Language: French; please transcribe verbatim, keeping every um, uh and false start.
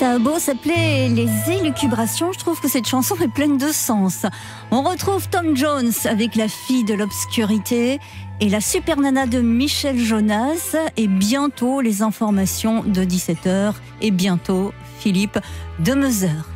Ça a beau s'appeler Les Élucubrations, je trouve que cette chanson est pleine de sens. On retrouve Tom Jones avec La Fille de l'Obscurité et La Super Nana de Michel Jonas. Et bientôt les informations de dix-sept heures et bientôt Philippe Demeuzeur.